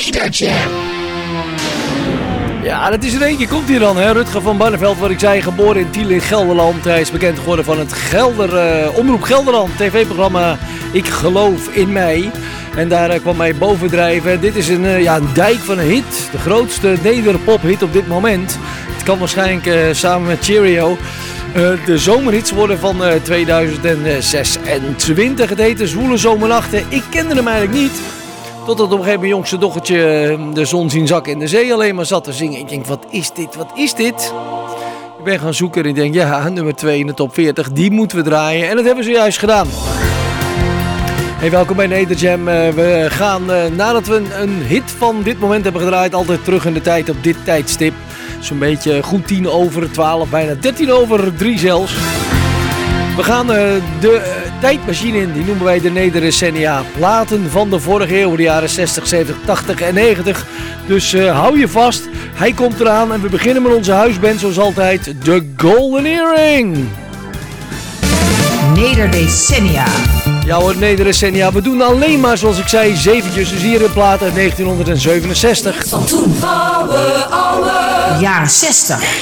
Ja, dat is er eentje. Komt hier dan, hè? Rutger van Barneveld, wat ik zei, geboren in Tiel in Gelderland. Hij is bekend geworden van het Omroep Gelderland tv-programma Ik Geloof in Mij. En daar kwam hij bovendrijven. Dit is een dijk van een hit. De grootste nederpophit op dit moment. Het kan waarschijnlijk samen met Cheerio de zomerhits worden van 2026. Het heette Zwoele Zomernachten. Ik kende hem eigenlijk niet. Totdat op een gegeven moment jongste dochtertje de zon zien zakken in de zee alleen maar zat te zingen. Ik denk, wat is dit? Wat is dit? Ik ben gaan zoeken en ik denk, ja, nummer 2 in de top 40, die moeten we draaien. En dat hebben ze juist gedaan. Hey, welkom bij Nederjam. We gaan, nadat we een hit van dit moment hebben gedraaid, altijd terug in de tijd op dit tijdstip. Zo'n beetje goed 10:12, bijna 13:03 zelfs. We gaan de tijdmachine in, die noemen wij de Nederdecennia. Platen van de vorige eeuw, de jaren 60, 70, 80 en 90. Dus hou je vast, hij komt eraan en we beginnen met onze huisband zoals altijd, de Golden Earring. Nederdecennia. Ja hoor, Nederdecennia. We doen alleen maar, zoals ik zei, zeventjes. Dus hier een plaat uit 1967. Van toen. Oude. Jaren 60.